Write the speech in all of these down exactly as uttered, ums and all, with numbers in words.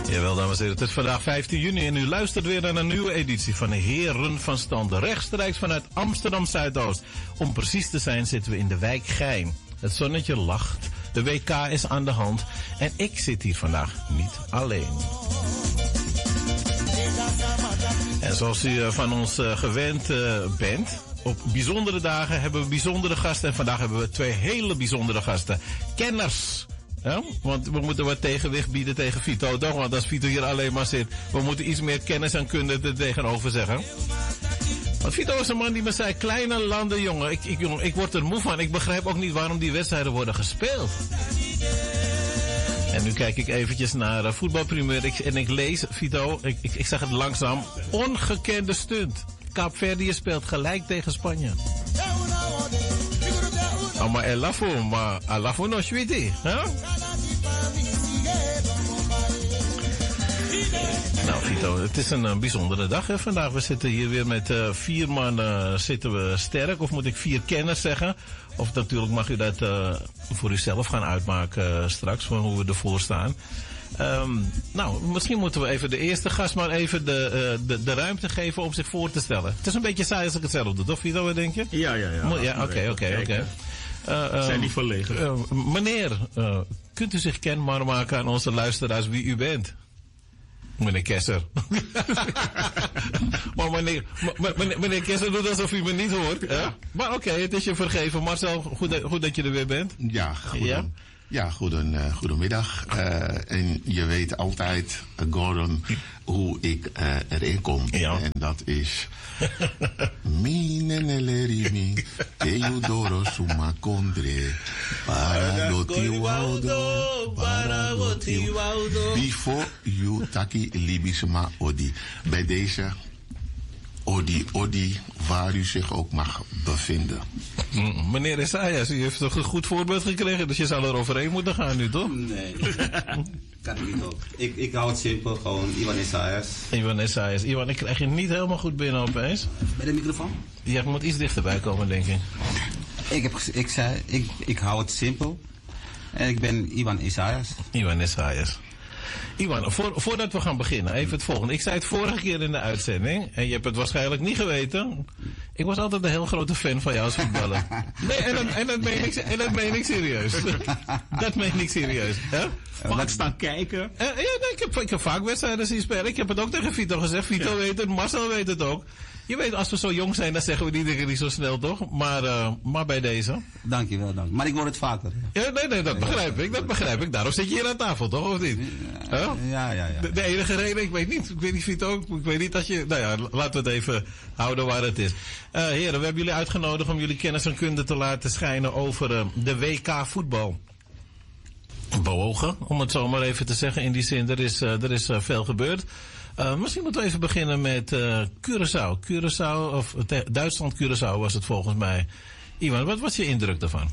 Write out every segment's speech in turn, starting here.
Jawel, dames en heren, het is vandaag vijftien juni en u luistert weer naar een nieuwe editie van de Heren van Stand. Rechtstreeks vanuit Amsterdam Zuidoost. Om precies te zijn zitten we in de wijk Gein. Het zonnetje lacht, de W K is aan de hand en ik zit hier vandaag niet alleen. En zoals u van ons gewend bent, op bijzondere dagen hebben we bijzondere gasten en vandaag hebben we twee hele bijzondere gasten. Kenners. Ja, want we moeten wat tegenwicht bieden tegen Vito, toch? Want als Vito hier alleen maar zit, we moeten iets meer kennis en kunde er tegenover zeggen. Want Vito is een man die me zei, kleine landen, jongen. Ik, ik, jongen, ik word er moe van. Ik begrijp ook niet waarom die wedstrijden worden gespeeld. En nu kijk ik eventjes naar uh, voetbalprimeur ik, en ik lees, Vito, ik, ik, ik zeg het langzaam, ongekende stunt. Kaapverdië speelt gelijk tegen Spanje. Oh, maar elafo, maar elafo no shwiti, hè? Nou, Vito, het is een, een bijzondere dag hè, vandaag. We zitten hier weer met uh, vier man uh, zitten we sterk. Of moet ik vier kenners zeggen? Of natuurlijk mag u dat uh, voor uzelf gaan uitmaken uh, straks, van hoe we ervoor staan. Um, nou, misschien moeten we even de eerste gast maar even de, uh, de, de ruimte geven om zich voor te stellen. Het is een beetje saai als ik het zelf doe, toch Vito, denk je? Ja, ja, ja. Ja, oké, oké, oké. Zijn niet verlegen. Uh, meneer, uh, kunt u zich kenbaar maken aan onze luisteraars wie u bent? Meneer Kesser. maar meneer, meneer, meneer Kesser doet alsof u me niet hoort. Hè? Maar oké, okay, het is je vergeven. Marcel, goed, dat, goed dat je er weer bent. Ja, goeden, ja? Ja, goeden, uh, goedemiddag. Uh, en je weet altijd, uh, Gordon, hoe ik uh, erin kom. Ja. En dat is... Minenelerimi, Teodoro Sumakondre, Paragotiwaudo, Paragotiwaudo. Before you taki libisma odi. Bij deze odi, odi, waar u zich ook mag bevinden. Mm, meneer Esaias, u heeft toch een goed voorbeeld gekregen, dus je zal er overheen moeten gaan nu, toch? Nee, kan ik niet ook. Ik, ik hou het simpel, gewoon Iwan Esaias. Iwan Esaias. Iwan, ik krijg je niet helemaal goed binnen opeens. Bij de microfoon? Ja, je moet iets dichterbij komen, denk ik. Ik, heb, ik zei, ik, ik hou het simpel. En ik ben Iwan Esaias. Iwan Esaias. Iwan, voor, voordat we gaan beginnen, even het volgende. Ik zei het vorige keer in de uitzending, en je hebt het waarschijnlijk niet geweten. Ik was altijd een heel grote fan van jou als voetballer. Nee, en dat, en dat, meen, ik, en dat meen ik serieus. Dat meen ik serieus. Hè? Vaak staan kijken. Uh, ja, nee, ik, heb, ik heb vaak wedstrijden zien spelen. Ik heb het ook tegen Vito gezegd. Vito ja. weet het, Marcel weet het ook. Je weet, als we zo jong zijn, dan zeggen we die dingen niet zo snel, toch? Maar, uh, maar bij deze. Dankjewel, dank. Maar ik hoor het vaker. Ja, nee, nee, dat begrijp ik, dat begrijp ik. Daarom zit je hier aan tafel, toch? Of niet? Ja, huh? ja, ja. ja. De, de enige reden, ik weet niet. Ik weet niet, Vito, ik weet niet dat je... Nou ja, laten we het even houden waar het is. Uh, heren, we hebben jullie uitgenodigd om jullie kennis en kunde te laten schijnen over uh, de W K voetbal. Bewogen, om het zo maar even te zeggen. In die zin, er is, uh, er is uh, veel gebeurd. Uh, misschien moeten we even beginnen met uh, Curaçao. Curaçao, of Duitsland-Curaçao was het volgens mij. Iwan, wat was je indruk daarvan?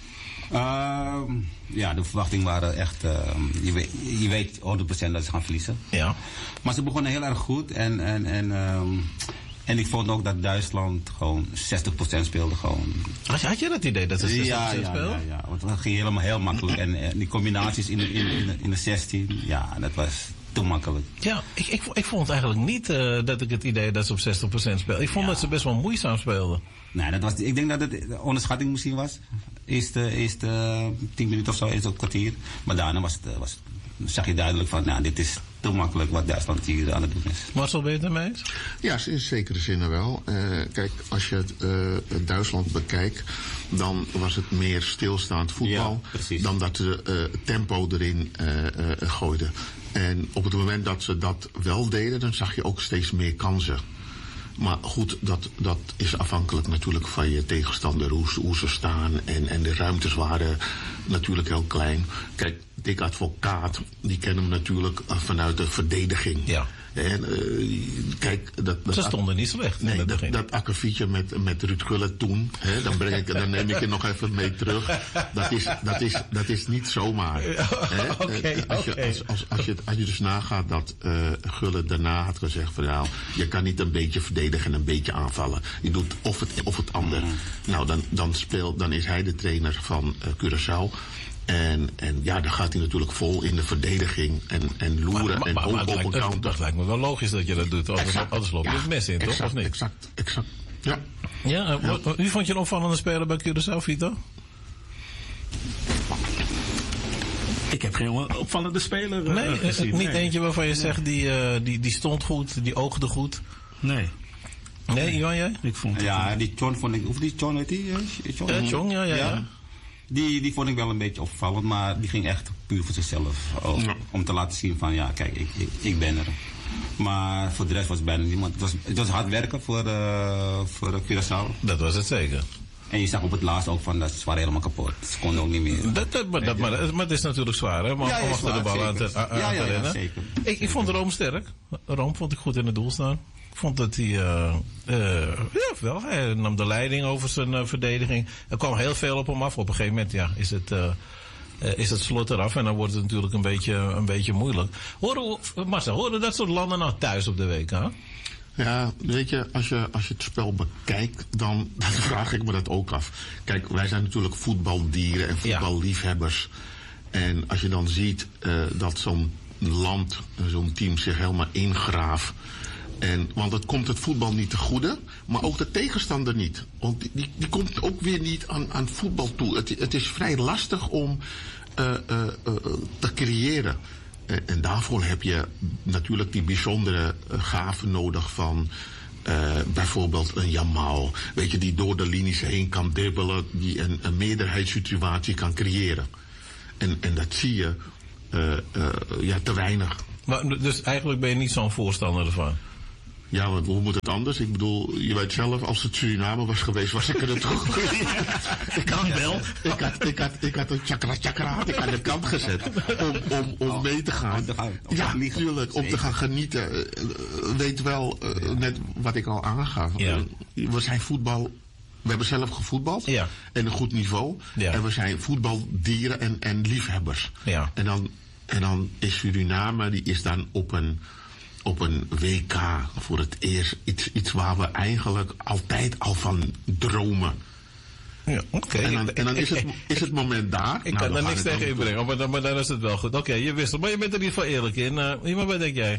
Uh, ja, de verwachtingen waren echt... Uh, je, weet, je weet honderd procent dat ze gaan verliezen. Ja. Maar ze begonnen heel erg goed. En, en, en, um, en ik vond ook dat Duitsland gewoon zestig procent speelde. Gewoon. Had je, had je dat idee dat ze zestig procent ja, ja, speelden? Ja, ja, want dat ging helemaal heel makkelijk. En, en die combinaties in de, in, in, de, in de zestien, ja, dat was... te makkelijk. Ja, ik, ik, ik vond eigenlijk niet uh, dat ik het idee dat ze op zestig procent speelden. Ik vond ja. dat ze best wel moeizaam speelden. Nee, dat was, ik denk dat het een onderschatting misschien was. Eerste, eerste uh, tien minuten of zo, eerste kwartier. Maar daarna was het, was, zag je duidelijk van, nou, dit is te makkelijk wat Duitsland hier aan het doen is. Marcel, ben je het ermee eens? Ja, in zekere zin wel. Uh, kijk, als je het uh, Duitsland bekijkt, dan was het meer stilstaand voetbal ja, dan dat ze uh, tempo erin uh, uh, gooiden. En op het moment dat ze dat wel deden, dan zag je ook steeds meer kansen. Maar goed, dat, dat is afhankelijk natuurlijk van je tegenstander, hoe, hoe ze staan. En, en de ruimtes waren natuurlijk heel klein. Kijk, Dick Advocaat, die kennen we natuurlijk vanuit de verdediging. Ja. En, uh, kijk, dat, dat, ze stonden niet slecht. Nee, dat, dat akkefietje met, met Ruud Gullit toen, hè, dan, breng ik, dan neem ik je nog even mee terug. Dat is, dat is, dat is niet zomaar. Hè. Okay, als, je, okay. als, als, als, je, als je dus nagaat dat uh, Gullit daarna had gezegd van ja, je kan niet een beetje verdedigen en een beetje aanvallen. Je doet of het, of het ander. Nou, dan, dan, speelt, dan is hij de trainer van uh, Curaçao. En, en ja, dan gaat hij natuurlijk vol in de verdediging en, en loeren Maar, maar, en maar, ook maar het op lijkt, een het, counter. dat lijkt me wel logisch dat je dat doet. Anders, Exact. anders loop je Ja, het mes in, toch? exact, Of niet? Exact, exact. Ja. Ja, uh, ja. Wie vond je een opvallende speler bij Curaçao, Vito? Ik heb geen opvallende speler uh, Nee, gezien. niet nee. eentje waarvan je nee. zegt die, uh, die, die stond goed, die oogde goed. Nee. Nee, Iwan, jij? Ik vond ja, het, die John vond ik... Of die John, weet die? John, ja, John, ja, ja. ja. ja. Die, die vond ik wel een beetje opvallend, maar die ging echt puur voor zichzelf. Om, ja. om te laten zien van, ja, kijk, ik, ik, ik ben er. Maar voor de rest was bijna niemand. Het was, het was hard werken voor, uh, voor Curaçao. Dat was het zeker. En je zag op het laatst ook van, dat ze waren helemaal kapot. Ze konden ook niet meer. Dat, dat, maar, dat, maar, maar het is natuurlijk zwaar, hè? Maar ja, om achter de bal aan te, aan ja, te ja, rennen. Ja, zeker. Ik, ik zeker. vond Rome sterk. Rome vond ik goed in het doel staan. Ik vond dat hij, uh, uh, ja, wel, hij nam de leiding over zijn uh, verdediging. Er kwam heel veel op hem af. Op een gegeven moment, ja, is het, uh, uh, is het slot eraf. En dan wordt het natuurlijk een beetje, een beetje moeilijk. Horen, Marcel, horen dat soort landen nou thuis op de W K? Ja, weet je, als je, als je het spel bekijkt, dan, dan vraag ik me dat ook af. Kijk, wij zijn natuurlijk voetbaldieren en voetballiefhebbers. Ja. En als je dan ziet uh, dat zo'n land, zo'n team zich helemaal ingraaft. En, want het komt het voetbal niet te goede, maar ook de tegenstander niet. Want die, die, die komt ook weer niet aan, aan voetbal toe. Het, het is vrij lastig om uh, uh, uh, te creëren. Uh, en daarvoor heb je natuurlijk die bijzondere uh, gaven nodig van uh, bijvoorbeeld een Jamal. Weet je, die door de linies heen kan dribbelen, die een, een meerderheidssituatie kan creëren. En, en dat zie je uh, uh, ja, te weinig. Maar, dus eigenlijk ben je niet zo'n voorstander ervan? Ja, want hoe moet het anders? Ik bedoel, je weet zelf, als het Suriname was geweest, was ik er naartoe. Ik had wel. Ik had, ik had, ik had een chakra chakra had ik aan de kant gezet om, om, om oh, mee te gaan. Om te gaan om ja, natuurlijk, om te gaan genieten. Weet wel, uh, net wat ik al aangaf. Ja. We zijn voetbal. We hebben zelf gevoetbald. Ja. En een goed niveau. Ja. En we zijn voetbaldieren en, en liefhebbers. Ja. En dan, en dan is Suriname, die is dan op een op een W K voor het eerst iets, iets waar we eigenlijk altijd al van dromen. Ja, oké. Okay. En, dan, en dan is het, is het moment daar. Ik nou, kan daar niks tegen inbrengen, maar dan, maar dan is het wel goed. Oké, okay, je wisselt, maar je bent er niet van eerlijk in. Uh, maar wat denk jij?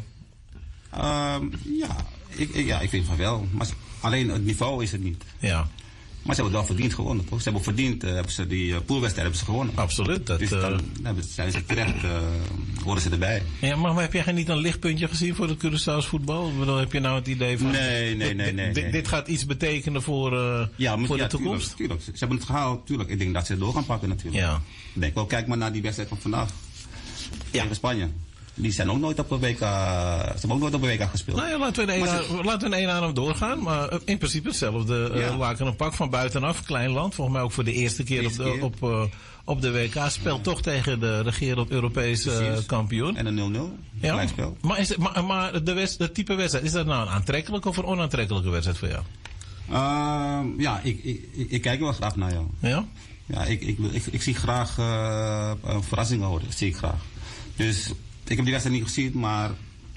Um, ja, ik, ik, ja, ik vind van wel. Maar alleen het niveau is het niet. Ja. Maar ze hebben het wel verdiend gewonnen, toch? Ze hebben verdiend, uh, hebben ze die uh, poolwedstrijd hebben ze gewonnen. Absoluut. Dat, dus dan uh, zijn ze terecht, uh, horen ze erbij. Ja, maar, maar heb jij niet een lichtpuntje gezien voor het Curaçao's voetbal? Dan heb je nou het idee van... Nee, nee, nee. nee, dit, nee. dit gaat iets betekenen voor, uh, ja, maar, voor ja, de toekomst? Tuurlijk, tuurlijk. Ze hebben het gehaald, tuurlijk. Ik denk dat ze het door gaan pakken natuurlijk. Ja. Ik denk wel, kijk maar naar die wedstrijd van vandaag. Ja. Tegen Spanje. Die zijn ook nooit op de W K. Ze hebben ook nooit op de W K gespeeld. Nou ja, laten we in één, ze... laten we in één adem doorgaan. Maar in principe hetzelfde. Ja. Uh, laken een pak van buitenaf. Klein land. Volgens mij ook voor de eerste keer, eerste op, de, keer. op, uh, op de W K. Speelt ja. toch tegen de regerend Europese uh, kampioen. En een nul nul. Ja. Gelijkspel. Maar, is het, maar, maar de, west, de type wedstrijd. Is dat nou een aantrekkelijke of een onaantrekkelijke wedstrijd voor jou? Uh, ja, ik, ik, ik, ik kijk er wel graag naar jou. Ja? Ja, ik, ik, ik, ik, ik zie graag uh, verrassingen horen. Dat zie ik graag. Dus... Ik heb die wedstrijd niet gezien, maar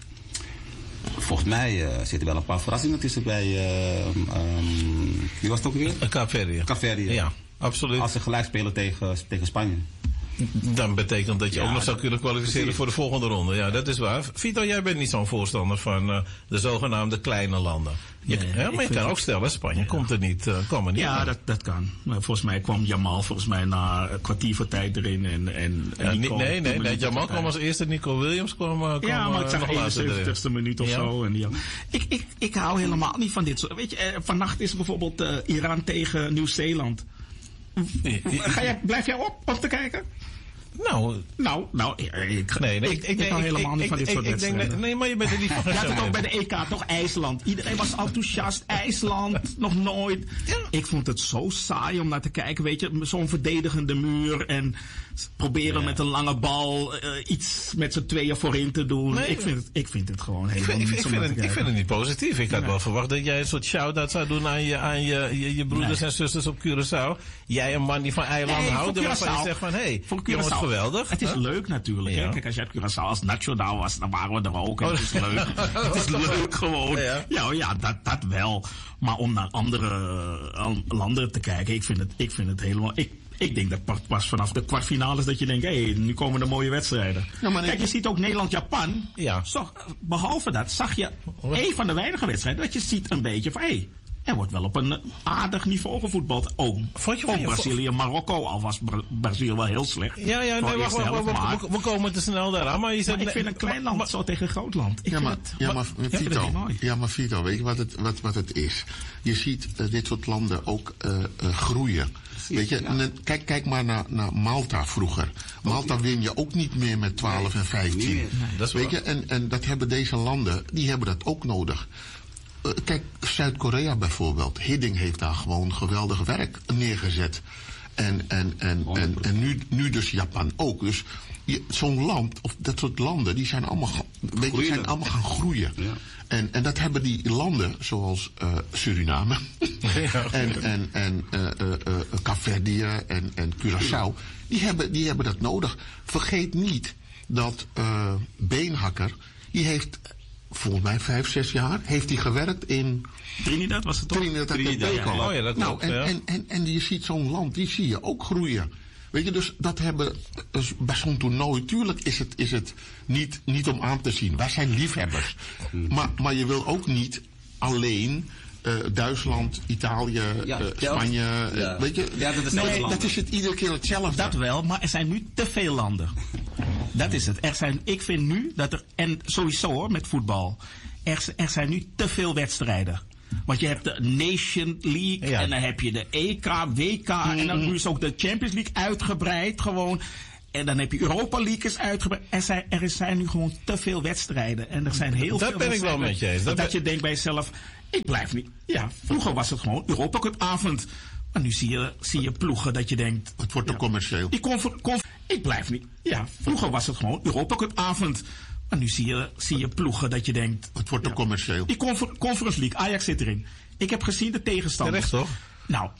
volgens mij uh, zitten wel een paar verrassingen tussen bij... Uh, um, wie was het ook weer? Kaapverdië. Kaapverdië. Ja, absoluut. Als ze gelijk spelen tegen, tegen Spanje. Dan betekent dat je ja, ook nog zou kunnen kwalificeren precies. voor de volgende ronde. Ja, dat is waar. Vito, jij bent niet zo'n voorstander van uh, de zogenaamde kleine landen. Je, nee, hè, maar je kan ook stellen, Spanje ja. komt er niet, uh, komt er niet Ja, dat, dat kan. Volgens mij kwam Jamal volgens mij na een kwartier voor tijd erin. En, en, ja, en Nico, nee, nee, nee. Jamal kwam als eerste. Nico Williams kwam, uh, kwam ja, maar ik zag nog later erin. eenenzeventigste minuut of ja. zo. En die, ik, ik, ik hou helemaal niet van dit soort. Weet je, eh, vannacht is bijvoorbeeld uh, Iran tegen Nieuw-Zeeland. Ga jij, blijf jij op om te kijken? Nou, nou, nou, ik, nee, nee, ik, ik, ik, ik hou helemaal ik, niet van dit ik, soort ik, wedstrijden. Ik denk, nee, maar je bent er niet van Je had het ook bij de E K, toch? IJsland. Iedereen was enthousiast. IJsland, nog nooit. Ja. Ik vond het zo saai om naar te kijken, weet je. Zo'n verdedigende muur en proberen ja. met een lange bal uh, iets met z'n tweeën voorin te doen. Nee, ik, vind het, ik vind het gewoon helemaal ik, niet ik, zo vind het, ik vind het niet positief. Ik had ja. wel verwacht dat jij een soort shout-out zou doen aan je, aan je, je, je broeders nee. en zusters op Curaçao. Jij een man die van eilanden nee, houdt, waarvan je zegt van, hé, hey, je wordt geweldig. Het is huh? leuk natuurlijk. Ja. Hè? Kijk, als je uit Curaçao als nationaal was, dan waren we er ook. Oh. Het is leuk. Het is leuk gewoon. Ja, ja, ja dat, dat wel. Maar om naar andere uh, landen te kijken, ik vind het, ik vind het helemaal... Ik, Ik denk dat pas- pas vanaf de kwartfinales dat je denkt, hé, hey, nu komen de mooie wedstrijden. Ja, maar Kijk, ik- je ziet ook Nederland-Japan. Ja. Zo, behalve dat zag je een van de weinige wedstrijden dat je ziet een beetje van, hé, hey, er wordt wel op een aardig niveau gevoetbald. Ook, Vond je van ook je- Brazilië-Marokko, al was Bra- Brazilië wel heel slecht. Ja, ja, Voor nee, wacht, eerste wacht, helft, wacht, maar- we, we komen te snel daaraan. Maar je zegt, Maar ik vind een klein land maar- zo tegen een groot land. Ik Ja, vind maar, het- ja, maar, ik vind het Vito, niet mooi. ja, maar Vito, weet je wat het, wat, wat het is? Je ziet eh, dit soort landen ook eh, eh, groeien. Weet je, en dan- kijk, kijk maar naar, naar Malta vroeger. Malta win je ook niet meer met twaalf en vijftien. meer. dat is Weet waar. je, en, en dat hebben deze landen, die hebben dat ook nodig. Eh, kijk, Zuid-Korea bijvoorbeeld. Hiddink heeft daar gewoon geweldig werk neergezet. En, en, en, en, en nu, nu dus Japan ook. Dus je- zo'n land, of dat soort landen, die zijn allemaal, ga- weet je, Groeien. zijn allemaal gaan groeien. Ja. En, en dat hebben die landen, zoals eh, Suriname en, en, en eh, eh, eh, Kaapverdië en, en Curaçao, die hebben, die hebben dat nodig. Vergeet niet dat eh, Beenhakker, die heeft volgens mij vijf, zes jaar, heeft hij gewerkt in Trinidad was het toch? Trinidad en Trinidad, Tobago. ja. Oh ja, dat nou, klopt, en, ja. en, en, en je ziet zo'n land, die zie je ook groeien. Weet je, dus dat hebben, dus bij zo'n toernooi, tuurlijk is het, is het niet, niet om aan te zien. Wij zijn liefhebbers. Maar, maar je wil ook niet alleen eh, Duitsland, Italië, Ja, eh, ja. Spanje, eh, Ja. weet je. Ja, dat is nee, Duitsland. dat is het iedere keer hetzelfde. Dat wel, maar er zijn nu te veel landen. Dat is het. Er zijn, ik vind nu dat er, en sowieso hoor, met voetbal, er, er zijn nu te veel wedstrijden. Want je hebt de Nation League Ja. en dan heb je de E K, W K en dan nu is ook de Champions League uitgebreid gewoon. En dan heb je Europa League is uitgebreid. Er zijn, er zijn nu gewoon te veel wedstrijden. En er zijn heel Dat veel ben ik wel wedstrijden met je eens. Dat Dat, ben- je denkt bij jezelf, ik blijf niet. Ja, vroeger was het gewoon Europa Cup avond. Maar nu zie je, zie je ploegen dat je denkt, Het wordt te commercieel. die confer, confer- ik blijf niet. Ja, vroeger was het gewoon Europa Cup avond. Maar nu zie je, zie je ploegen dat je denkt, Het wordt te commercieel. die confer, Conference League, Ajax zit erin. Ik heb gezien de tegenstanders. Terecht toch? Nou,